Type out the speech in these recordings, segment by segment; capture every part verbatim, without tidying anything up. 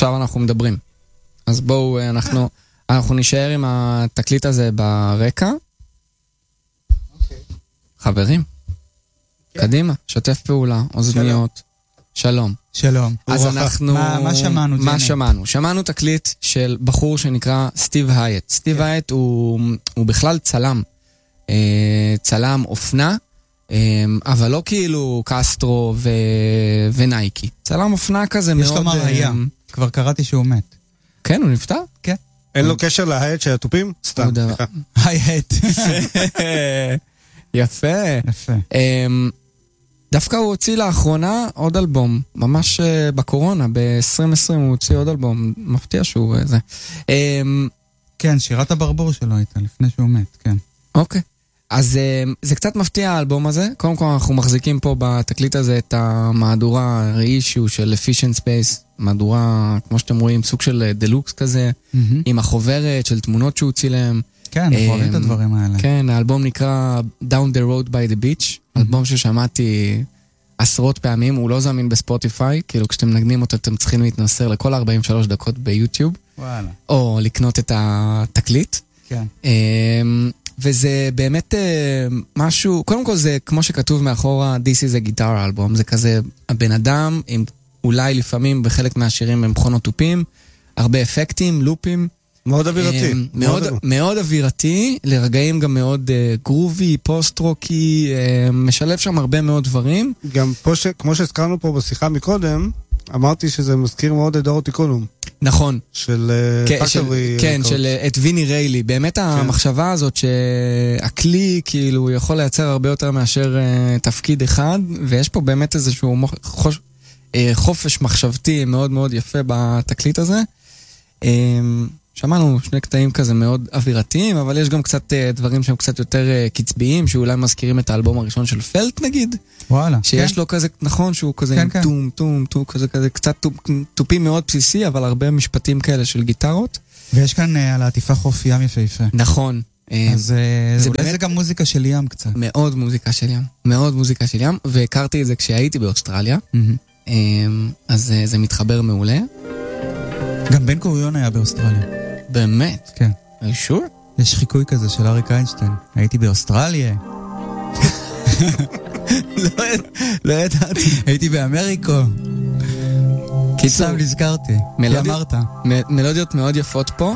עכשיו אנחנו מדברים. אז בואו, אנחנו, אנחנו נשאר עם התקליט הזה ברקע. חברים, קדימה, שתף פעולה, אוזניות. שלום. שלום. אז אנחנו... מה, מה שמענו, ג'ני? מה שמענו? שמענו תקליט של בחור שנקרא סטיב הייט. סטיב הייט הוא, הוא בכלל צלם. צלם אופנה, אבל לא כאילו קסטרו ו... ונייקי. צלם אופנה כזה מאוד... יש לומר היה. כבר קראתי שהוא מת. כן, הוא נפטר? כן. אין לו קשר להייט של הטופים? סתם. הייט. יפה. יפה. דווקא הוא הוציא לאחרונה עוד אלבום, ממש בקורונה, ב-עשרים עשרים הוא הוציא עוד אלבום, מפתיע שהוא זה. כן, שירת הברבור שלו הייתה לפני שהוא מת, כן. אוקיי. אז זה קצת מפתיע האלבום הזה. קודם כל אנחנו מחזיקים פה בתקליט הזה את המהדורה רישיו של Efficient Space, מהדורה, כמו שאתם רואים, סוג של דלוקס כזה, עם החוברת של תמונות שהוא צילם. כן, אנחנו אוהבים את הדברים האלה. כן, האלבום נקרא Down the Road by the Beach, אלבום ששמעתי עשרות פעמים, הוא לא זמין בספוטיפיי, כאילו כשאתם מנגנים אותו אתם צריכים להתנסר לכל ארבעים ושלוש דקות ביוטיוב, וואלה. או לקנות את התקליט. כן. וזה באמת משהו, קודם כל זה כמו שכתוב מאחורה, This is a guitar album, זה כזה הבן אדם, עם, אולי לפעמים בחלק מהשירים הם מכונותופים, הרבה אפקטים, לופים, מאוד אווירתי. מאוד, מאוד אווירתי, לרגעים גם מאוד uh, גרובי, פוסט-רוקי, uh, משלב שם הרבה מאוד דברים. גם פה, ש... כמו שהזכרנו פה בשיחה מקודם, אמרתי שזה מזכיר מאוד את דורותי קולום. נכון. של פקטורי. כן, של את ויני ריילי. באמת המחשבה הזאת שהכלי כאילו יכול לייצר הרבה יותר מאשר uh, תפקיד אחד, ויש פה באמת איזשהו חוש... uh, חופש מחשבתי מאוד מאוד יפה בתקליט הזה. Uh, שמענו שני קטעים כזה מאוד אווירתיים, אבל יש גם קצת uh, דברים שהם קצת יותר uh, קצביים, שאולי מזכירים את האלבום הראשון של פלט נגיד. וואלה. שיש כן. לו כזה, נכון, שהוא כזה כן, עם כן. טום, טום, טום, כזה, כזה, קצת טופ, טופים מאוד בסיסי, אבל הרבה משפטים כאלה של גיטרות. ויש כאן uh, על העטיפה חוף ים יפה יפה. נכון. אז uh, זה אולי באמת... זה גם מוזיקה של ים קצת. מאוד מוזיקה של ים. מאוד מוזיקה של ים, והכרתי את זה כשהייתי באוסטרליה. Mm-hmm. אז uh, זה מתחבר מעולה. גם בן גוריון היה באוסטרליה. באמת? כן. are you sure? יש חיקוי כזה של אריק איינשטיין. הייתי באוסטרליה. לא ידעתי. הייתי באמריקו. קיצור, נזכרתי. כי אמרת. מלודיות מאוד יפות פה.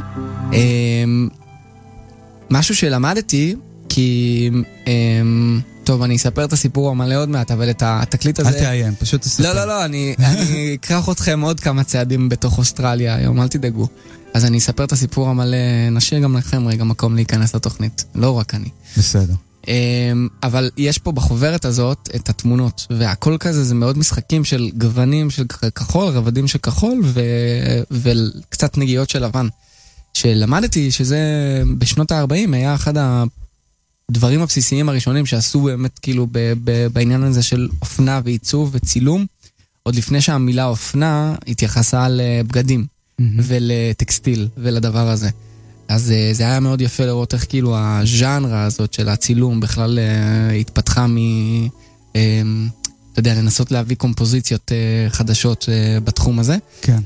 משהו שלמדתי, כי... טוב, אני אספר את הסיפור המלא עוד מעט, אבל את התקליט הזה... אל תאיים, פשוט תספר. לא, לא, לא, אני אקרח אתכם עוד כמה צעדים בתוך אוסטרליה היום, אל תדאגו. אז אני אספר את הסיפור המלא, נשאיר גם לכם רגע מקום להיכנס לתוכנית, לא רק אני. בסדר. אבל יש פה בחוברת הזאת את התמונות, והכל כזה זה מאוד משחקים של גוונים של כחול, רבדים של כחול, וקצת נגיעות של לבן. שלמדתי שזה בשנות ה-ארבעים היה אחד הדברים הבסיסיים הראשונים שעשו באמת כאילו בעניין הזה של אופנה ועיצוב וצילום, עוד לפני שהמילה אופנה התייחסה לבגדים ולטקסטיל ולדבר הזה. אז זה היה מאוד יפה לראות איך כאילו הז'אנרה הזאת של הצילום בכלל התפתחה מ... אתה יודע, לנסות להביא קומפוזיציות חדשות בתחום הזה. כן.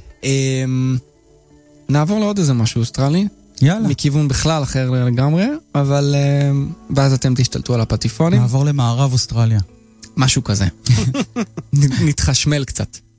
נעבור לעוד איזה משהו אוסטרלי. יאללה. מכיוון בכלל אחר לגמרי, אבל ואז אתם תשתלטו על הפטיפונים. נעבור למערב אוסטרליה. משהו כזה. נתחשמל קצת.